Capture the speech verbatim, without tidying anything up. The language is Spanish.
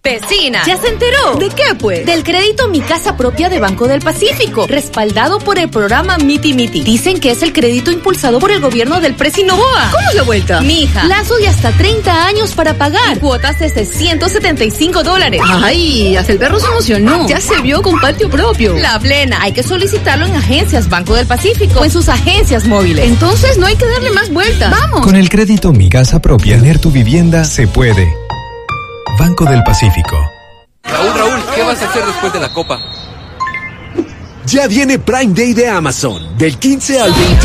Vecina, ¿ya se enteró? ¿De qué, pues? Del crédito Mi Casa Propia de Banco del Pacífico, respaldado por el programa Miti Miti. Dicen que es el crédito impulsado por el gobierno del Presi Novoa. ¿Cómo es la vuelta? Mija, plazo de hasta treinta años para pagar. Y cuotas de seiscientos setenta y cinco dólares. Ay, hasta el perro se emocionó. Ya se vio con patio propio. La plena. Hay que solicitarlo en agencias Banco del Pacífico o en sus agencias móviles. Entonces no hay que darle más vueltas. ¡Vamos! Con el crédito Mi Casa Propia, tener tu vivienda se puede. Banco del Pacífico. Raúl, Raúl, ¿qué vas a hacer después de la copa? Ya viene Prime Day de Amazon, del quince al veinte.